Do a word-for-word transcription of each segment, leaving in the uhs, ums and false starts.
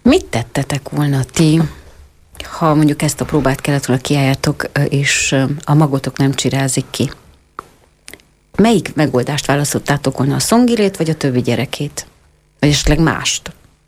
Mit tettetek volna ti, ha mondjuk ezt a próbát kellett volna kiálljátok, és a magotok nem csirázik ki? Melyik megoldást választottátok volna, a Szongilét vagy a többi gyerekét? Vagy esetleg mást?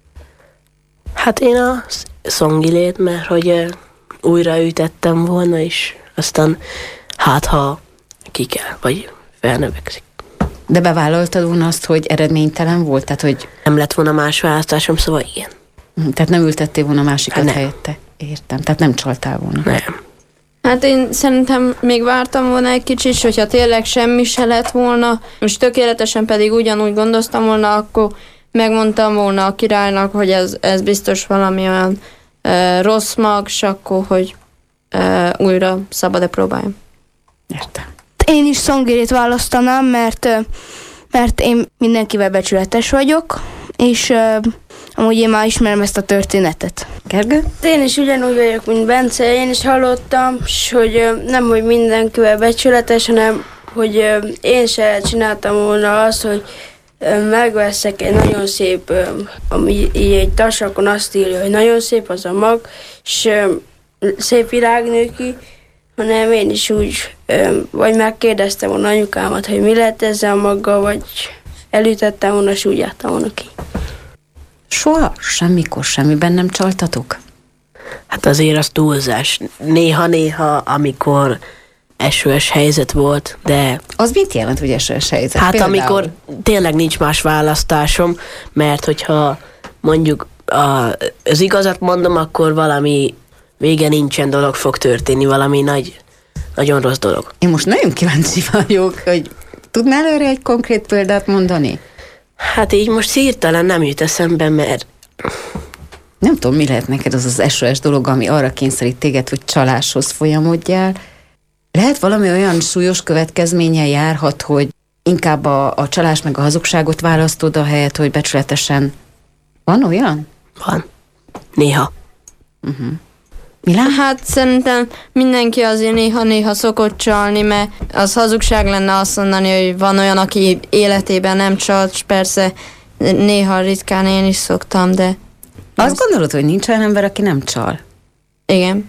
Hát én a Szongilét, mert hogy újraütettem volna, és aztán hát ha ki kell, vagy felnövekszik. De bevállaltad volna azt, hogy eredménytelen volt? Tehát, hogy... Nem lett volna más választásom, szóval igen. Tehát nem ültettél volna másikat hát helyette? Értem. Tehát nem csaltál volna. Nem. Hát én szerintem még vártam volna egy kicsit, és hogyha tényleg semmi se lett volna, most tökéletesen pedig ugyanúgy gondoztam volna, akkor megmondtam volna a királynak, hogy ez, ez biztos valami olyan e, rossz mag, és akkor, hogy e, újra szabad-e próbáljam. Értem. Én is Szongilét választanám, mert, mert én mindenkivel becsületes vagyok, és uh, amúgy én már ismerem ezt a történetet. Gergő? Én is ugyanúgy vagyok, mint Bence, én is hallottam, hogy nem, hogy mindenkivel becsületes, hanem hogy én se csináltam volna azt, hogy megveszek egy nagyon szép, ami így egy tasakon azt írja, hogy nagyon szép az a mag, és szép virágnő ki, hanem én is úgy, vagy megkérdeztem volna anyukámat, hogy mi lett ezzel a maggal, vagy elütettem volna, és úgy jártam volna ki. Soha semmikor semmiben nem csaltatok? Hát azért az túlzás. Néha-néha, amikor esős helyzet volt, de... Az mit jelent, hogy esős helyzet? Hát Például? amikor tényleg nincs más választásom, mert hogyha mondjuk a, az igazat mondom, akkor valami vége nincsen dolog fog történni, valami nagy, nagyon rossz dolog. Én most nagyon kíváncsi vagyok, hogy tudnál erre egy konkrét példát mondani? Hát így most hirtelen nem jut eszembe, mert... Nem tudom, mi lehet neked az az esős dolog, ami arra kényszerít téged, hogy csaláshoz folyamodjál. Lehet valami olyan súlyos következménye járhat, hogy inkább a, a csalás meg a hazugságot választod, ahelyett, hogy becsületesen... Van olyan? Van. Néha. Uh-huh. Milán? Hát szerintem mindenki azért néha-néha szokott csalni, mert az hazugság lenne azt mondani, hogy van olyan, aki életében nem csalt, és persze néha ritkán én is szoktam, de... Azt az... gondolod, hogy nincs olyan ember, aki nem csal? Igen.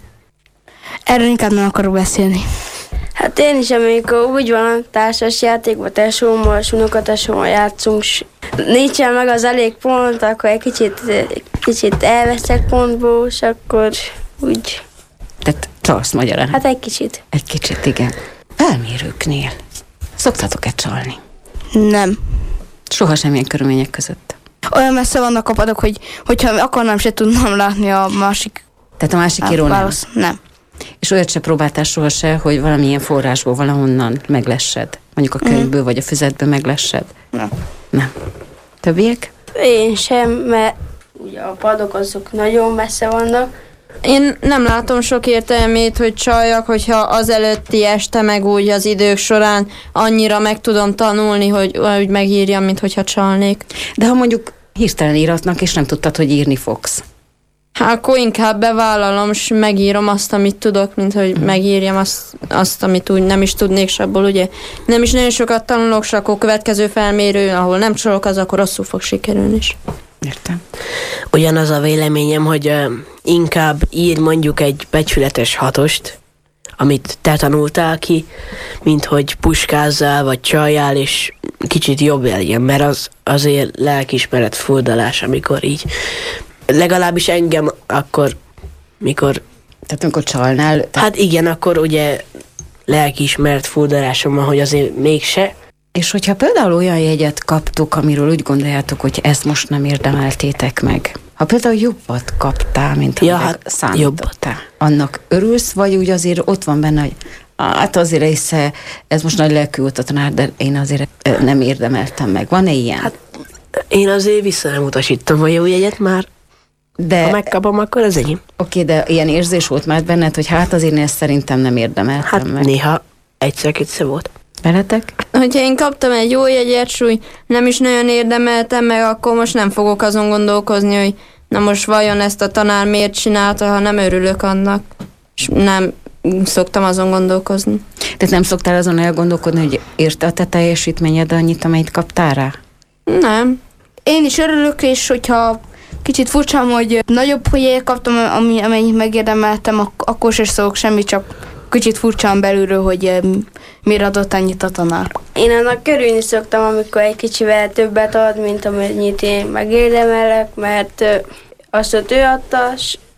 Erről inkább nem akarok beszélni. Hát én is, amikor úgy van társas játékban, tesómmal, unokatesómmal játszunk, s nincsen meg az elég pont, akkor egy kicsit, kicsit elveszek pontból, és akkor úgy... Tehát csalsz magyarán? Hát egy kicsit. Egy kicsit, igen. Felmérőknél szoktatok-e csalni? Nem. Soha semmilyen körülmények között. Olyan messze vannak a padok, hogy hogyha akarnám, se tudnám látni a másik... Tehát a másik író nem? Nem. És olyat se próbáltál soha se, hogy valamilyen forrásból valahonnan meglessed? Mondjuk a könyvből, mm. vagy a füzetből meglessed? Nem. Nem. Többiek? Én sem, mert ugye a padok azok nagyon messze vannak. Én nem látom sok értelmét, hogy csaljak, hogyha az előtti este meg úgy az idők során annyira meg tudom tanulni, hogy úgy megírjam, mint hogyha csalnék. De ha mondjuk hirtelen íratnak, és nem tudtad, hogy írni fogsz? Hát akkor inkább bevállalom, és megírom azt, amit tudok, mint hogy megírjam azt, azt, amit úgy nem is tudnék, és abból ugye nem is nagyon sokat tanulok, és akkor következő felmérő, ahol nem csalok, az akkor rosszul fog sikerülni is. Értem. Ugyanaz a véleményem, hogy uh, inkább ír mondjuk egy becsületes hatost, amit te tanultál ki, mint hogy puskázzál, vagy csaljál, és kicsit jobb legyen, mert az azért lelkiismeret furdalás, amikor így legalábbis engem akkor, mikor... Tehát amikor csalnál... Tehát... Hát igen, akkor ugye lelkiismeret furdalásom van, hogy azért mégse. És hogyha például olyan jegyet kaptok, amiről úgy gondoljátok, hogy ezt most nem érdemeltétek meg. Ha például jobbat kaptál, mint ja, amit hát számítottál, annak örülsz, vagy úgy azért ott van benne, hogy hát azért észre, ez most nagy lelkű volt a tanár, de én azért nem érdemeltem meg. Van-e ilyen? Hát én azért vissza nem utasítom a jó jegyet már. De, ha megkapom, akkor az enyém. Oké, de ilyen érzés volt már benned, hogy hát azért én ezt szerintem nem érdemeltem hát meg. Néha egyszer-kétszer volt. Veletek? Hogyha én kaptam egy jó jegyet, súly, nem is nagyon érdemeltem meg, akkor most nem fogok azon gondolkozni, hogy na most vajon ezt a tanár miért csinálta, ha nem örülök annak. És nem szoktam azon gondolkozni. Tehát nem szoktál azon elgondolkodni, hogy érte a te teljesítményed annyit, amelyet kaptál rá? Nem. Én is örülök, és hogyha kicsit furcsán, hogy nagyobb jegyet kaptam, ami, amennyit megérdemeltem, ak- akkor sem szólok semmit, csak kicsit furcsán belülről, hogy miért adott annyit a tanár. Én annak örülni szoktam, amikor egy kicsivel többet ad, mint amennyit én megérdemelek, mert azt, hogy ő adta,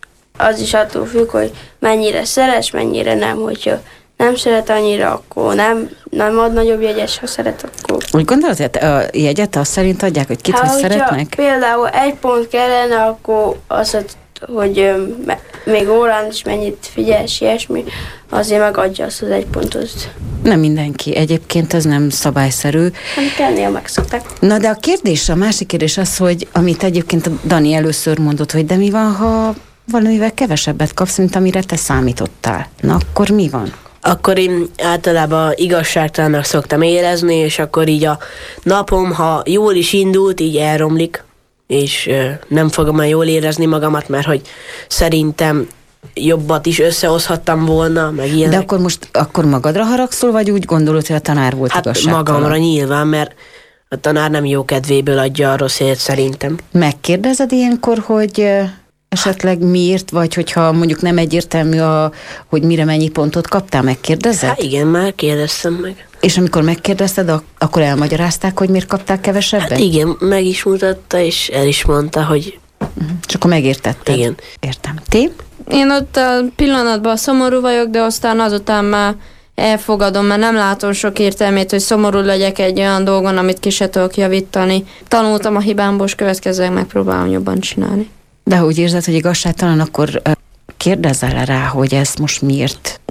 az is attól függ, hogy mennyire szeres, mennyire nem. Hogyha nem szeret annyira, akkor nem, nem ad nagyobb jegyet, ha szeret, akkor... Úgy gondolod, hogy a jegyet azt szerint adják, hogy kit hát, hogy szeretnek? Például egy pont kellene, akkor az, hogy még órán is mennyit figyelsz, ilyesmi, azért megadja azt az egy pontot. Nem mindenki. Egyébként ez nem szabályszerű. Nem kell, néha megszokták. Na de a kérdés, a másik kérdés az, hogy amit egyébként a Dani először mondott, hogy de mi van, ha valamivel kevesebbet kapsz, mint amire te számítottál? Na akkor mi van? Akkor én általában igazságtalannak szoktam érezni, és akkor így a napom, ha jól is indult, így elromlik, és ö, nem fogom már jól érezni magamat, mert hogy szerintem jobbat is összehozhattam volna, meg ilyenek. De akkor most akkor magadra haragszol, vagy úgy gondolod, hogy a tanár volt hát igazságtalan? magamra nyilván, mert a tanár nem jó kedvéből adja a rossz élet szerintem. Megkérdezed ilyenkor, hogy ö, esetleg miért, vagy hogyha mondjuk nem egyértelmű, a, hogy mire mennyi pontot kaptál, megkérdezed? Hát igen, már kérdeztem meg. És amikor megkérdezted, ak- akkor elmagyarázták, hogy miért kaptál kevesebbet? Hát igen, meg is mutatta, és el is mondta, hogy... Uh-huh. És akkor megértetted? Igen. Értem. Ti? Én ott a pillanatban szomorú vagyok, de aztán azután már elfogadom, mert nem látom sok értelmét, hogy szomorú legyek egy olyan dolgon, amit ki se tudok javítani. Tanultam a hibámból, és következőleg megpróbálom jobban csinálni. De ha úgy érzed, hogy igazságtalan, akkor kérdezzel rá, hogy ez most miért?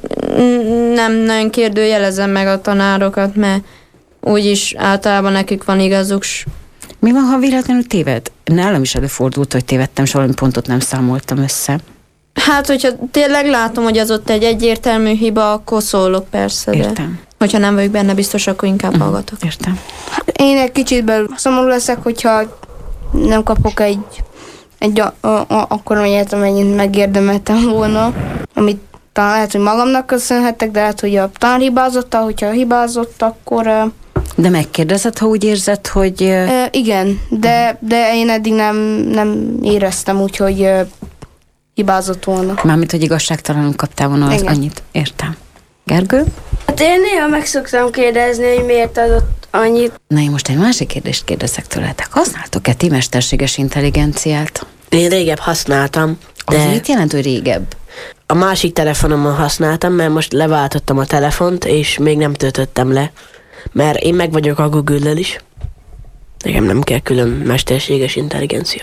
Nem nagyon kérdőjelezem meg a tanárokat, mert úgyis általában nekik van igazuk. Mi van, ha véletlenül téved? Nálam is előfordult, hogy tévedtem, és valami pontot nem számoltam össze. Hát, hogyha tényleg látom, hogy az ott egy egyértelmű hiba, akkor szólok persze. Értem. Hogyha nem vagyok benne biztos, akkor inkább Uh-huh. hallgatok. Értem. Én egy kicsit belül szomorú leszek, hogyha nem kapok egy, egy a, a, a, akkor amelyet, amennyit megérdemeltem volna, amit talán lehet, hogy magamnak köszönhetek, de lehet, hogy a tanár hibázott, hogyha hibázott, akkor... Uh, De megkérdezed, ha úgy érzed, hogy... Uh, uh, igen, de, de én eddig nem, nem éreztem úgy, hogy uh, hibázott volna. Mármint, hogy igazságtalanul kaptál volna az Igen. annyit. Értem. Gergő? Hát én néha meg szoktam kérdezni, hogy miért adott annyit. Na, én most egy másik kérdést kérdezek tőletek. Használtok-e ti mesterséges intelligenciát? Én régebb használtam, De... Az de mit jelent, hogy régebb? a másik telefonomon használtam, mert most leváltottam a telefont, és még nem töltöttem le. Mert én meg vagyok a Google-lel is. Nekem nem kell külön mesterséges intelligencia.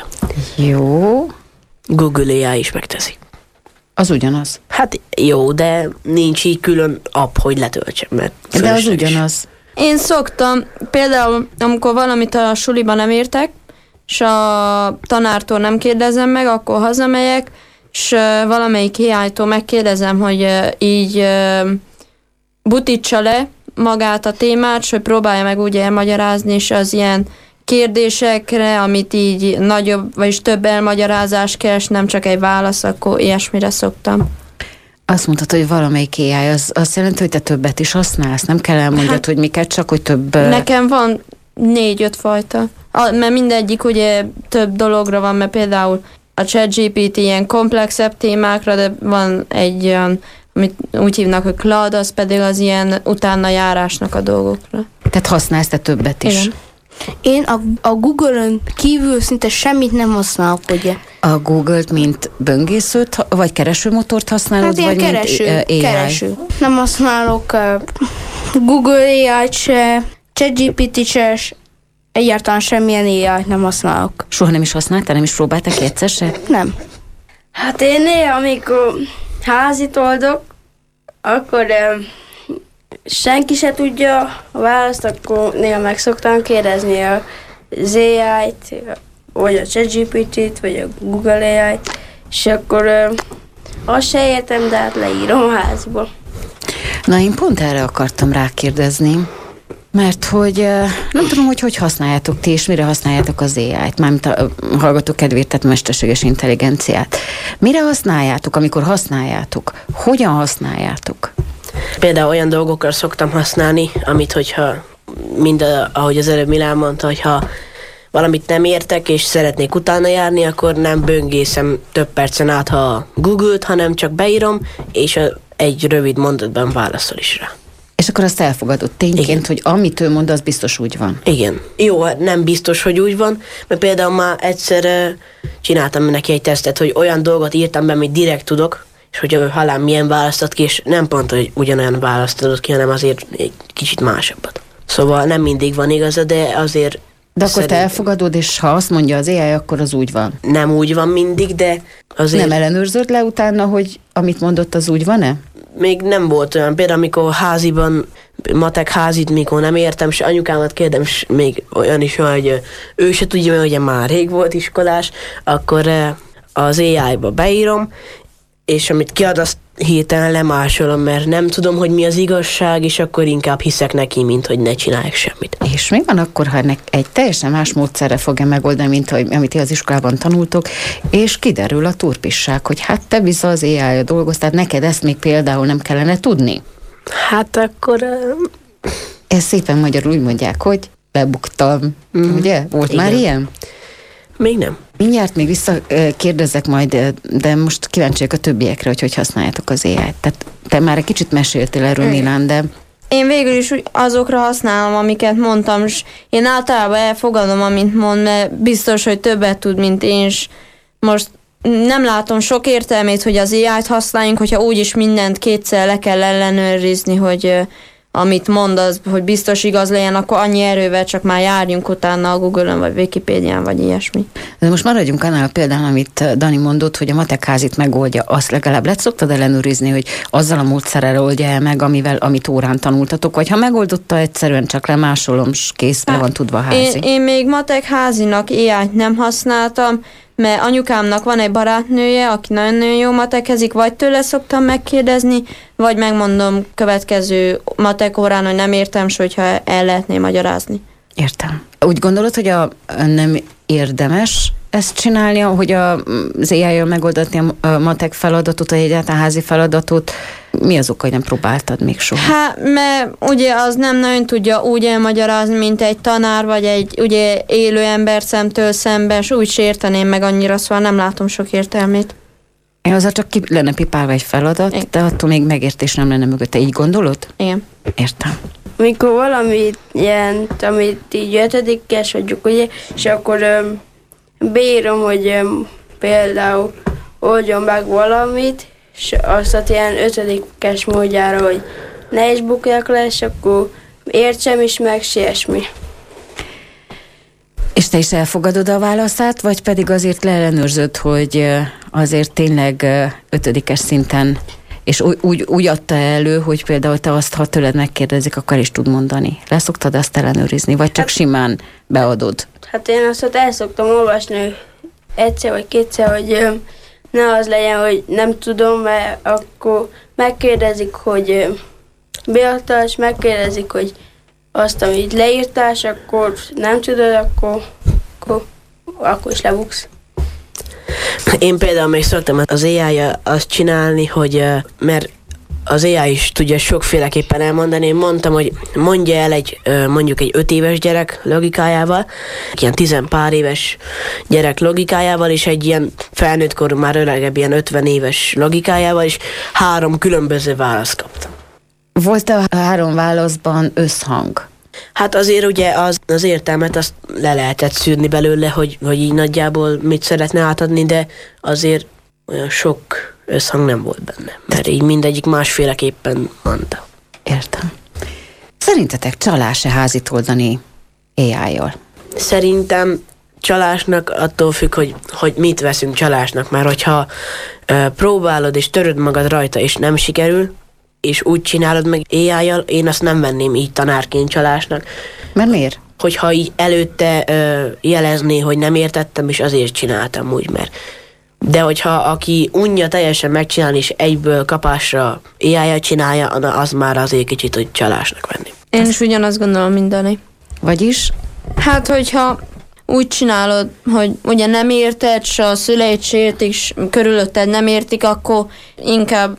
Jó. Google á i is megteszi. Az ugyanaz. Hát jó, de nincs így külön app, hogy letöltsem, mert De az fölösleges. ugyanaz. Én szoktam, például amikor valamit a suliba nem értek, és a tanártól nem kérdezem meg, akkor hazamegyek, és uh, valamelyik hiánytól megkérdezem, hogy uh, így uh, butítsa le magát a témát, és hogy próbálja meg úgy elmagyarázni, és az ilyen kérdésekre, amit így nagyobb, vagyis több elmagyarázás kell, és nem csak egy válasz, akkor ilyesmire szoktam. Azt mondtad, hogy valamelyik á i, az azt jelenti, hogy te többet is használsz? Nem kell elmondjad, hát, hogy miket, csak hogy több... Nekem van négy-öt fajta, a, mert mindegyik ugye több dologra van, mert például a ChatGPT ilyen komplexebb témákra, de van egy olyan, amit úgy hívnak, hogy Cloud, az pedig az ilyen utána járásnak a dolgokra. Tehát használsz te többet is. Igen. Én a, a Google-ön kívül szinte semmit nem használok, ugye? A Google-t, mint böngészőt, ha- vagy keresőmotort használod, Hát ilyen vagy kereső, mint á i? kereső. Nem használok uh, Google á i-t se, ChatGPT se, s- egyáltalán semmilyen á i-t nem használok. Soha nem is használtál, nem is próbáltál ki egyszer se? Nem. Hát én néha, amikor házit oldok, akkor ö, senki se tudja a választ, akkor néha meg szoktam kérdezni az á i-t, vagy a ChatGPT-t, vagy a Google á i-t, és akkor ö, azt se értem, de hát leírom a házba. Na, én pont erre akartam rákérdezni, mert hogy eh, nem tudom, hogy hogy használjátok ti, és mire használjátok az á i-t, mármint a a hallgatók kedvéért, tehát mesterséges intelligenciát. Mire használjátok, amikor használjátok? Hogyan használjátok? Például olyan dolgokra szoktam használni, amit hogyha, mind a, ahogy az előbb Milán mondta, hogyha valamit nem értek, és szeretnék utána járni, akkor nem böngészem több percen át a Google-t, hanem csak beírom, és egy rövid mondatban válaszol is rá. És akkor azt elfogadott tényként, igen, hogy amit ő mond, az biztos úgy van. Igen. Jó, nem biztos, hogy úgy van, mert például már egyszer csináltam neki egy tesztet, hogy olyan dolgot írtam be, amit direkt tudok, és hogy ő halán milyen választott ki, és nem pont, hogy ugyanolyan választott ki, hanem azért egy kicsit másabbat. Szóval nem mindig van igaza, de azért... De akkor szerintem... te elfogadod, és ha azt mondja az á i, akkor az úgy van. Nem úgy van mindig, de azért... Nem ellenőrzöd le utána, hogy amit mondott, az úgy van-e? Még nem volt olyan. Például, amikor háziban, matek házit, mikor nem értem, és anyukámat kérdem, és még olyan is, hogy ő se tudja, mert ugye már rég volt iskolás, akkor az á i-ba beírom, és amit kiad, azt hirtelen lemásolom, mert nem tudom, hogy mi az igazság, és akkor inkább hiszek neki, mint hogy ne csináljak semmit. És mi van akkor, ha ennek egy teljesen más módszerre fogja megoldani, mint amit ti az iskolában tanultok, és kiderül a turpisság, hogy hát te vissza az á i-a dolgoz, tehát neked ezt még például nem kellene tudni? Hát akkor... Uh... Ezt szépen magyarul úgy mondják, hogy bebuktam, mm. ugye? Volt igen. Már ilyen? Még nem. Mindjárt még visszakérdezek majd, de most kíváncsiak a többiekre, hogy hogy használjátok az á i-t. Tehát te már egy kicsit meséltél erről, Milán, de... Én végül is azokra használom, amiket mondtam, és én általában elfogadom, amint mond, mert biztos, hogy többet tud, mint én, és most nem látom sok értelmét, hogy az á i-t használjunk, hogyha úgyis mindent kétszer le kell ellenőrizni, hogy amit mond, az, hogy biztos igaz legyen, akkor annyi erővel csak már járjunk utána a Google-ön, vagy Wikipédián, vagy ilyesmi. De most maradjunk annál a példán, amit Dani mondott, hogy a matekházit megoldja. Azt legalább lehet szoktad ellenőrizni, hogy azzal a módszerrel oldja el meg, amivel, amit órán tanultatok, vagy ha megoldotta, egyszerűen csak lemásolom, és kész, le van tudva a házi. Én, én még matekházinak á i-t nem használtam, mert anyukámnak van egy barátnője, aki nagyon-nagyon jó matekezik, vagy tőle szoktam megkérdezni, vagy megmondom következő matek órán, hogy nem értem, s hogyha el lehetné magyarázni. Értem. Úgy gondolod, hogy a, nem érdemes ezt csinálni, hogy a, az á i-jal megoldani a matek feladatot, vagy egyáltalán házi feladatot? Mi az oka, hogy nem próbáltad még soha? Hát, mert ugye az nem nagyon tudja úgy elmagyarázni, mint egy tanár, vagy egy ugye élő ember szemtől szemben, és úgy sérteném meg annyira, szóval nem látom sok értelmét. Én azzal csak ki lenne pipálva egy feladat, igen, de attól még megértés nem lenne mögötte. Így gondolod? Igen. Értem. Mikor valamit jelent, amit így ötödikes vagyok, ugye, és akkor öm, beírom, hogy öm, például oldjon meg valamit, és azt ilyen ötödikes módjára, hogy ne is bukjak le, és akkor értsem is meg, s ilyesmi. És te is elfogadod a válaszát, vagy pedig azért leellenőrzöd, hogy azért tényleg ötödikes szinten, és úgy, úgy, úgy adta elő, hogy például te azt, ha tőled megkérdezik, akkor is tud mondani. Leszoktad azt ellenőrizni, vagy csak hát, simán beadod? Hát én azt el szoktam olvasni egyszer vagy kétszer, hogy ne az legyen, hogy nem tudom, mert akkor megkérdezik, hogy beadtál, és megkérdezik, hogy azt, amit leírtál, és akkor nem tudod, akkor, akkor, akkor is lebuksz. Én például még szoktam az á i-ja azt csinálni, hogy mert az á i is tudja sokféleképpen elmondani. Én mondtam, hogy mondja el egy mondjuk egy öt éves gyerek logikájával, ilyen tizenpár éves gyerek logikájával, és egy ilyen felnőttkorú, már öregebb, ilyen ötven éves logikájával, és három különböző választ kaptam. Volt a három válaszban összhang? Hát azért ugye az, az értelmet azt le lehetett szűrni belőle, hogy, hogy így nagyjából mit szeretne átadni, de azért olyan sok összhang nem volt benne, mert így mindegyik másféleképpen mondta. Értem. Szerintetek csalás-e házit oldani á i-jal? Szerintem csalásnak attól függ, hogy, hogy mit veszünk csalásnak, mert hogyha ö, próbálod és töröd magad rajta, és nem sikerül, és úgy csinálod meg á i-jal, én azt nem venném így tanárként csalásnak. Mert miért? Hogyha így előtte ö, jelezné, hogy nem értettem, és azért csináltam úgy, mert de hogyha aki unja teljesen megcsinálni, és egyből kapásra á i-jal csinálja, az már azért kicsit, hogy csalásnak venni. Én is ugyanazt gondolom, mint Dani. Vagyis? Hát, hogyha úgy csinálod, hogy ugye nem érted, se a szüleid se értik, s körülötted nem értik, akkor inkább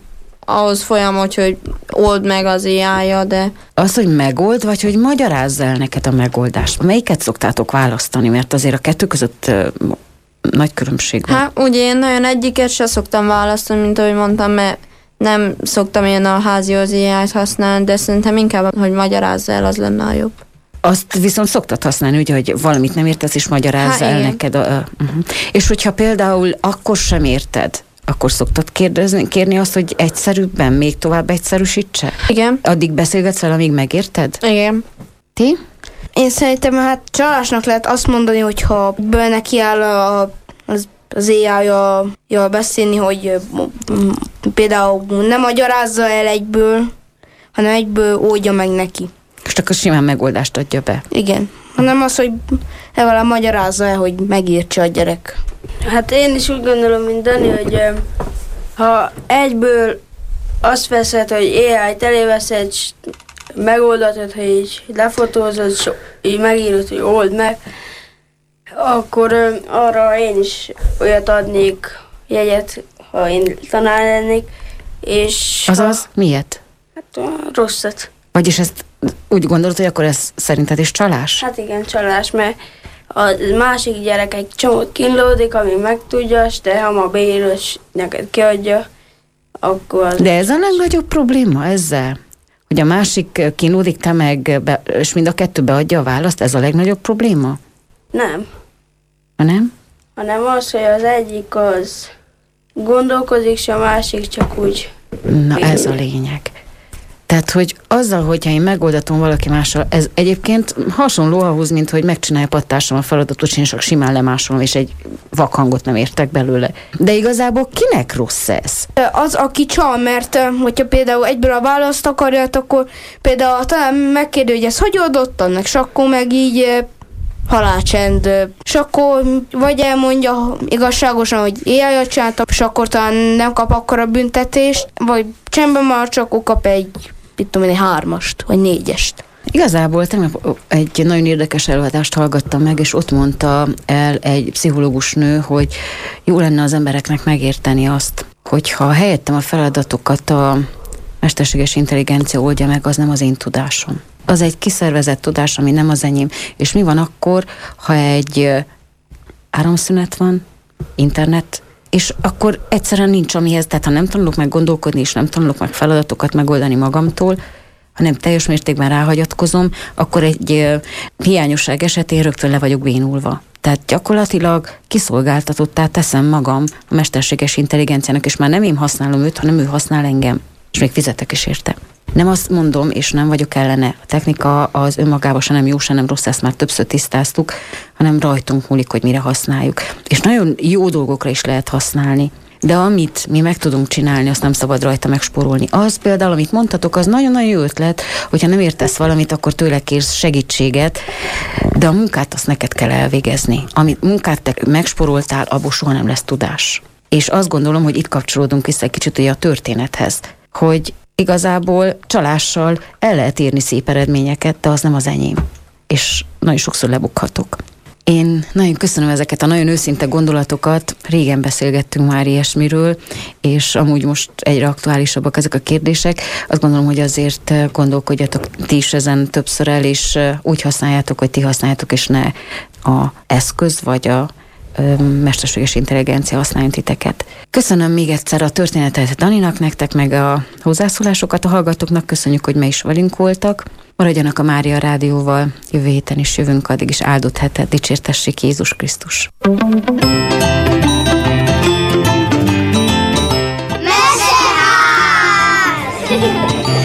ahhoz folyamodj, hogy old meg az éjjája, de... Az, hogy megold, vagy hogy magyarázz el neked a megoldást? Melyiket szoktátok választani? Mert azért a kettő között uh, nagy különbség van. Hát ugye én nagyon egyiket se szoktam választani, mint ahogy mondtam, mert nem szoktam én a házi az éjjáját használni, de szerintem inkább, hogy magyarázz el, az lenne a jobb. Azt viszont szoktad használni, ugye, hogy valamit nem értesz, és magyarázz el neked. A, a, uh-huh. És hogyha például akkor sem érted, akkor szoktad kérdezni, kérni azt, hogy egyszerűbben, még tovább egyszerűsítse? Igen. Addig beszélgetsz vele, amíg megérted? Igen. Ti? Én szerintem hát csalásnak lehet azt mondani, hogyha ből neki áll a, az, az éjjája beszélni, hogy m- például nem magyarázza el egyből, hanem egyből oldja meg neki. És akkor simán megoldást adja be. Igen. Hanem az, hogy evele magyarázza el, hogy megértse a gyerek. Hát én is úgy gondolom, mint Dani, hogy ö, ha egyből azt veszed, hogy éjjel eléveszed, és megoldatod, hogy így lefotózod, és így megírod, hogy old meg, akkor ö, arra én is olyat adnék jegyet, ha én tanár lennék, és... Azaz, ha, miért? Hát a rosszat. Vagyis ezt úgy gondolod, hogy akkor ez szerinted is csalás? Hát igen, csalás, mert a másik gyerek egy csomót kínlódik, ami megtudja, és te hamar beírod, és neked kiadja, akkor... De ez a legnagyobb probléma ezzel? Hogy a másik kínlódik, te meg, be, és mind a kettő beadja a választ, ez a legnagyobb probléma? Nem. Ha nem? Hanem az, hogy az egyik az gondolkodik, és a másik csak úgy... Na ez a lényeg. Tehát, hogy azzal, hogyha én megoldatom valaki mással, ez egyébként hasonló ahhoz, mint hogy megcsinálja pattársam a feladatot, és én csak simán lemásolom, és egy vakhangot nem értek belőle. De igazából kinek rossz ez? Az, aki csal, mert hogyha például egyből a választ akarját, akkor például talán megkérdő, hogy ezt hogy adott annak, és akkor meg így halálcsend. És akkor vagy elmondja igazságosan, hogy éjjel csinálta, és akkor talán nem kap akkora büntetést, vagy csendben már csak kap egy, mit tudom én, egy hármast, vagy négyest. Igazából tegnap egy nagyon érdekes előadást hallgattam meg, és ott mondta el egy pszichológus nő, hogy jó lenne az embereknek megérteni azt, hogyha helyettem a feladatokat a mesterséges intelligencia oldja meg, az nem az én tudásom. Az egy kiszervezett tudás, ami nem az enyém. És mi van akkor, ha egy áramszünet van, internet, és akkor egyszerűen nincs amihez, tehát ha nem tanulok meg gondolkodni, és nem tanulok meg feladatokat megoldani magamtól, hanem teljes mértékben ráhagyatkozom, akkor egy uh, hiányosság esetén rögtön le vagyok bénulva. Tehát gyakorlatilag kiszolgáltatottá teszem magam a mesterséges intelligenciának, és már nem én használom őt, hanem ő használ engem. És még fizetek is érte. Nem azt mondom, és nem vagyok ellene. A technika az önmagában se nem jó, se nem rossz, ezt már többször tisztáztuk, hanem rajtunk múlik, hogy mire használjuk. És nagyon jó dolgokra is lehet használni. De amit mi meg tudunk csinálni, azt nem szabad rajta megspórolni. Az például, amit mondtatok, az nagyon-nagyon jó ötlet, hogyha nem értesz valamit, akkor tőle kérsz segítséget, de a munkát azt neked kell elvégezni. Amit munkát te megspóroltál, abból soha nem lesz tudás. És azt gondolom, hogy itt kapcsolódunk vissza egy kicsit ugye a történethez, hogy igazából csalással el lehet érni szép eredményeket, de az nem az enyém. És nagyon sokszor lebukhatok. Én nagyon köszönöm ezeket a nagyon őszinte gondolatokat, régen beszélgettünk már ilyesmiről, és amúgy most egyre aktuálisabbak ezek a kérdések. Azt gondolom, hogy azért gondolkodjatok ti is ezen többször el, és úgy használjátok, hogy ti használjátok, és ne a eszköz vagy a mesterséges intelligencia használjon titeket. Köszönöm még egyszer a történetet Daninak, nektek, meg a hozzászólásokat a hallgatóknak. Köszönjük, hogy ma is velünk voltak. Maradjanak a Mária Rádióval, jövő héten is jövünk, addig is áldott hetet, dicsértessék Jézus Krisztus.